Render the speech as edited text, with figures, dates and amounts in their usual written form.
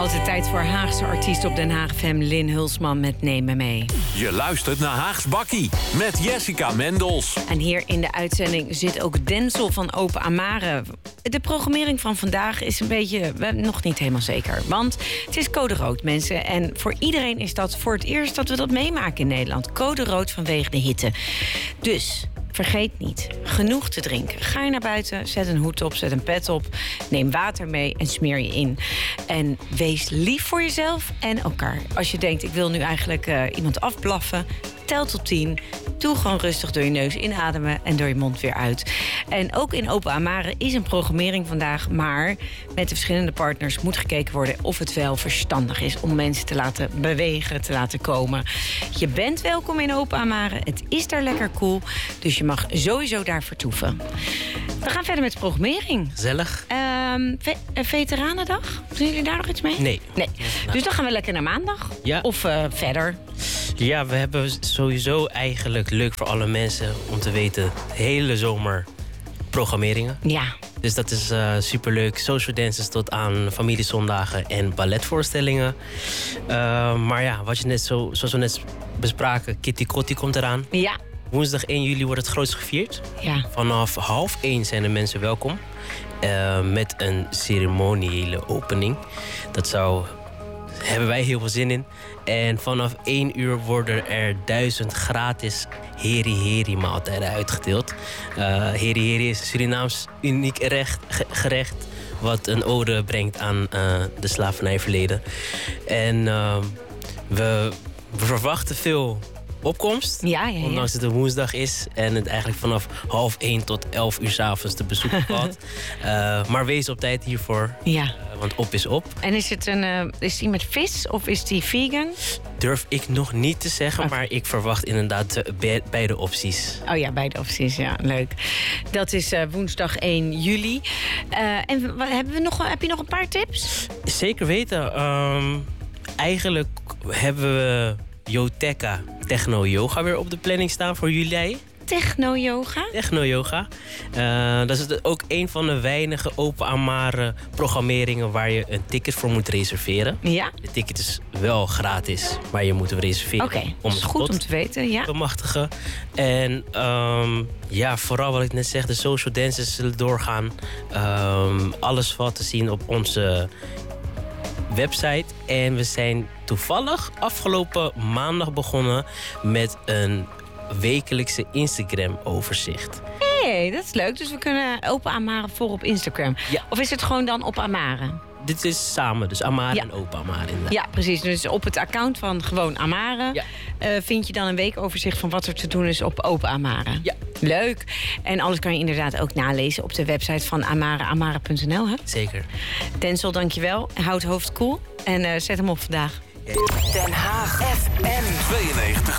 Altijd tijd voor Haagse artiest op Den Haag FM, Lynn Hulsman met Neem Me Mee. Je luistert naar Haags Bakkie met Jessica Mendels. En hier in de uitzending zit ook Denzel van Open Amare. De programmering van vandaag is een beetje nog niet helemaal zeker. Want het is code rood, mensen. En voor iedereen is dat voor het eerst dat we dat meemaken in Nederland. Code rood vanwege de hitte. Dus vergeet niet, genoeg te drinken. Ga je naar buiten, zet een hoed op, zet een pet op. Neem water mee en smeer je in. En wees lief voor jezelf en elkaar. Als je denkt, ik wil nu eigenlijk iemand afblaffen, tel tot 10. Doe gewoon rustig door je neus inademen en door je mond weer uit. En ook in Open Amare is een programmering vandaag. Maar met de verschillende partners moet gekeken worden of het wel verstandig is om mensen te laten bewegen, te laten komen. Je bent welkom in Open Amare. Het is daar lekker cool. Dus je mag sowieso daar vertoeven. We gaan verder met de programmering. Gezellig. Veteranendag? Doen jullie daar nog iets mee? Nee. Dus dan gaan we lekker naar maandag? Ja. Of verder? Ja, we hebben sowieso eigenlijk leuk voor alle mensen om te weten, hele zomer programmeringen. Ja. Dus dat is superleuk. Social dances tot aan familiezondagen en balletvoorstellingen. Maar ja, zoals we net bespraken, Kitty Kotti komt eraan. Ja. Woensdag 1 juli wordt het grootst gevierd. Ja. Vanaf 12:30 zijn de mensen welkom. Met een ceremoniële opening. Hebben wij heel veel zin in. En vanaf 1 uur worden er 1000 gratis heri-heri maaltijden uitgedeeld. Heri-heri is een Surinaams uniek gerecht wat een ode brengt aan de slavernijverleden. En we verwachten veel opkomst. Ja. Ondanks dat het een woensdag is en het eigenlijk vanaf 12:30 tot 11 uur 's avonds te bezoeken valt. Maar wees op tijd hiervoor. Ja. Want op is op. En is die met vis of is die vegan? Durf ik nog niet te zeggen, maar ik verwacht inderdaad beide opties. Oh ja, beide opties, ja, leuk. Dat is woensdag 1 juli. En heb je nog een paar tips? Zeker weten. Eigenlijk hebben we Yoteka Techno Yoga weer op de planning staan voor juli. Techno-yoga? Techno-yoga. Dat is ook een van de weinige Open Amare programmeringen waar je een ticket voor moet reserveren. Ja. De ticket is wel gratis, maar je moet hem reserveren. Oké, dat is goed om te weten, ja. Bemachtigen. En vooral wat ik net zeg, de social dances zullen doorgaan. Alles valt te zien op onze website. En we zijn toevallig afgelopen maandag begonnen met een wekelijkse Instagram-overzicht. Hey, dat is leuk. Dus we kunnen Open Amare volgen op Instagram. Ja. Of is het gewoon dan op Amare? Dit is samen, dus Amare en Open Amare inderdaad. Ja, precies. Dus op het account van gewoon Amare vind je dan een weekoverzicht van wat er te doen is op Open Amare. Ja. Leuk. En alles kan je inderdaad ook nalezen op de website van Amare, amare.nl. Hè? Zeker. Denzel, dankjewel. Houd hoofd koel en zet hem op vandaag. Den Haag FM 92.